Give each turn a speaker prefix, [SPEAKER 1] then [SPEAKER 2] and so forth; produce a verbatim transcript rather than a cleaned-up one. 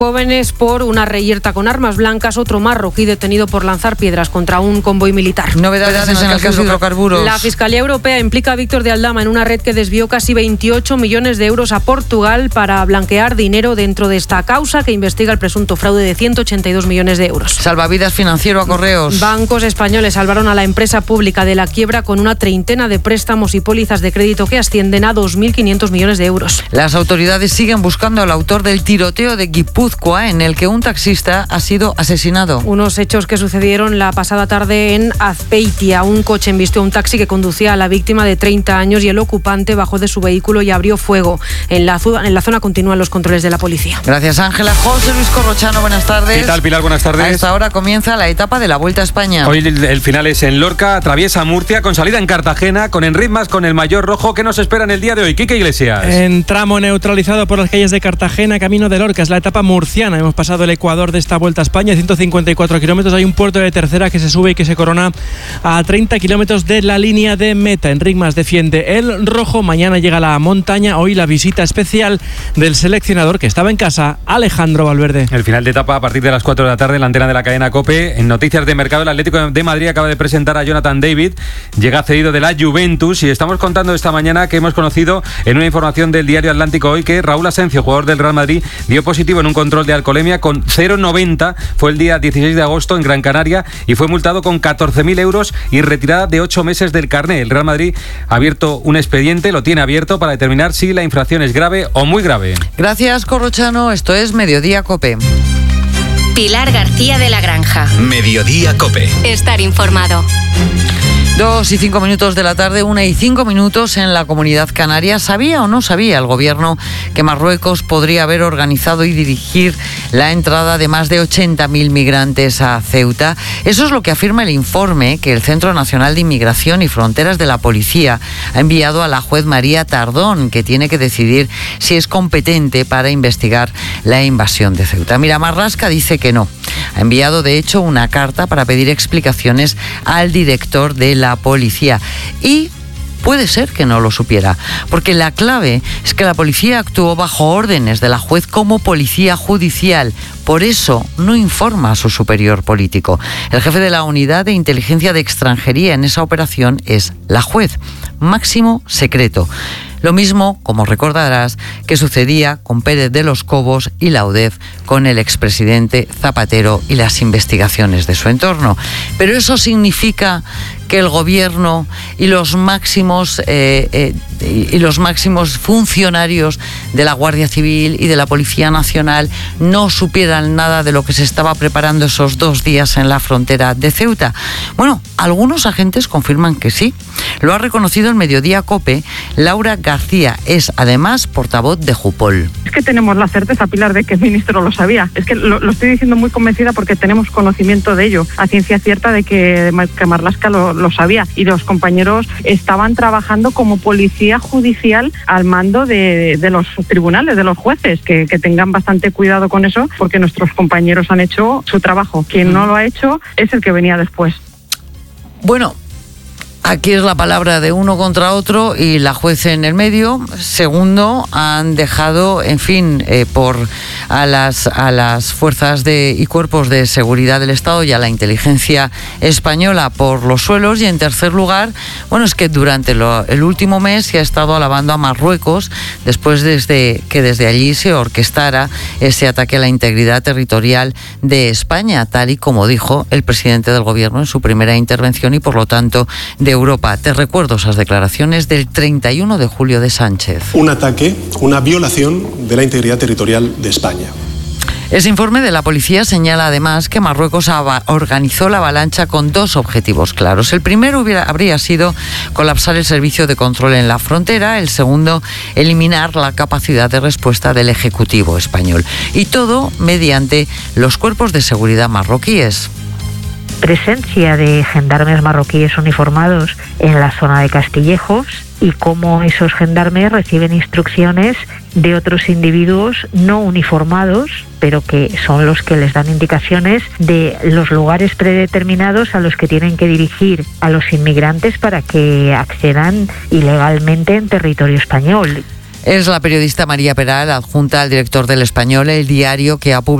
[SPEAKER 1] Jóvenes por una reyerta con armas blancas, otro marroquí detenido por lanzar piedras contra un convoy militar.
[SPEAKER 2] Novedades en el caso de hidrocarburos.
[SPEAKER 1] La Fiscalía Europea implica a Víctor de Aldama en una red que desvió casi veintiocho millones de euros a Portugal para blanquear dinero dentro de esta causa que investiga el presunto fraude de ciento ochenta y dos millones de euros.
[SPEAKER 2] Salvavidas financiero a Correos.
[SPEAKER 1] Bancos españoles salvaron a la empresa pública de la quiebra con una treintena de préstamos y pólizas de crédito que ascienden a dos mil quinientos millones de euros.
[SPEAKER 2] Las autoridades siguen buscando al autor del tiroteo de Guipúzcoa, en el que un taxista ha sido asesinado.
[SPEAKER 1] Unos hechos que sucedieron la pasada tarde en Azpeitia. Un coche embistió a un taxi que conducía a la víctima de treinta años y el ocupante bajó de su vehículo y abrió fuego. En la, en la zona continúan los controles de la policía.
[SPEAKER 2] Gracias, Ángela. José Luis Corrochano, buenas tardes.
[SPEAKER 3] ¿Qué tal, Pilar? Buenas tardes.
[SPEAKER 2] A esta hora comienza la etapa de la Vuelta a España.
[SPEAKER 3] Hoy el, el final es en Lorca, atraviesa Murcia, con salida en Cartagena, con Enritmas, con el Mayor Rojo. ¿Qué nos espera en el día de hoy? Quique Iglesias.
[SPEAKER 4] En tramo neutralizado por las calles de Cartagena, camino de Lorca, es la etapa murciana. Hemos pasado el Ecuador de esta Vuelta a España, ciento cincuenta y cuatro kilómetros. Hay un puerto de tercera que se sube y que se corona a treinta kilómetros de la línea de meta. Enritmas defiende el rojo. Mañana llega la montaña. Hoy la visita especial del seleccionador que estaba en casa, Alejandro Valverde.
[SPEAKER 3] El final de etapa a partir de las cuatro de la tarde en la antena de la cadena COPE. En noticias de mercado, el Atlético de Madrid acaba de presentar a Jonathan David. Llega cedido de la Juventus y estamos contando esta mañana que hemos conocido en una información del diario Atlántico hoy que Raúl Asencio, jugador del Real Madrid, dio positivo en un control de alcoholemia con cero coma noventa. Fue el día dieciséis de agosto en Gran Canaria y fue multado con catorce mil euros y retirada de ocho meses del carné. El Real Madrid ha abierto un expediente, lo tiene abierto para determinar si la infracción es grave o muy grave.
[SPEAKER 2] Gracias, Corrochano. Esto es Mediodía COPE.
[SPEAKER 5] Pilar García de la Granja.
[SPEAKER 6] Mediodía COPE.
[SPEAKER 5] Estar informado.
[SPEAKER 2] Dos y cinco minutos de la tarde, una y cinco minutos en la Comunidad Canaria. ¿Sabía o no sabía el gobierno que Marruecos podría haber organizado y dirigir la entrada de más de ochenta mil migrantes a Ceuta? Eso es lo que afirma el informe que el Centro Nacional de Inmigración y Fronteras de la Policía ha enviado a la juez María Tardón, que tiene que decidir si es competente para investigar la invasión de Ceuta. Mira, Marlaska dice que no. Ha enviado, de hecho, una carta para pedir explicaciones al director de la policía y puede ser que no lo supiera, porque la clave es que la policía actuó bajo órdenes de la juez como policía judicial. Por eso no informa a su superior político. El jefe de la unidad de inteligencia de extranjería en esa operación es la juez. Máximo secreto. Lo mismo, como recordarás, que sucedía con Pérez de los Cobos y la U D E F con el expresidente Zapatero y las investigaciones de su entorno. Pero eso significa que el gobierno y los máximos eh, eh, y los máximos funcionarios de la Guardia Civil y de la Policía Nacional no supieran nada de lo que se estaba preparando esos dos días en la frontera de Ceuta. Bueno, algunos agentes confirman que sí. Lo ha reconocido en Mediodía COPE Laura García. Es además portavoz de Jupol.
[SPEAKER 7] Es que tenemos la certeza, Pilar, de que el ministro lo sabía. Es que lo, lo estoy diciendo muy convencida porque tenemos conocimiento de ello, a ciencia cierta de que, que Marlaska lo, lo sabía. Y los compañeros estaban trabajando como policía judicial al mando de, de los tribunales, de los jueces, que, que tengan bastante cuidado con eso porque nuestros compañeros han hecho su trabajo. Quien no lo ha hecho es el que venía después.
[SPEAKER 2] Bueno, aquí es la palabra de uno contra otro y la juez en el medio. Segundo, han dejado, en fin, eh, por a las a las fuerzas de y cuerpos de seguridad del Estado y a la inteligencia española por los suelos. Y en tercer lugar, bueno, es que durante lo, el último mes se ha estado alabando a Marruecos después desde que desde allí se orquestara ese ataque a la integridad territorial de España, tal y como dijo el presidente del gobierno en su primera intervención y por lo tanto de Europa. Te recuerdo esas declaraciones del treinta y uno de julio de Sánchez.
[SPEAKER 8] Un ataque, una violación de la integridad territorial de España.
[SPEAKER 2] Ese informe de la policía señala además que Marruecos organizó la avalancha con dos objetivos claros. El primero hubiera, habría sido colapsar el servicio de control en la frontera, el segundo, eliminar la capacidad de respuesta del Ejecutivo español. Y todo mediante los cuerpos de seguridad marroquíes.
[SPEAKER 9] Presencia de gendarmes marroquíes uniformados en la zona de Castillejos y cómo esos gendarmes reciben instrucciones de otros individuos no uniformados, pero que son los que les dan indicaciones de los lugares predeterminados a los que tienen que dirigir a los inmigrantes para que accedan ilegalmente en territorio español.
[SPEAKER 2] Es la periodista María Peral, adjunta al director del Español, el diario que ha publicado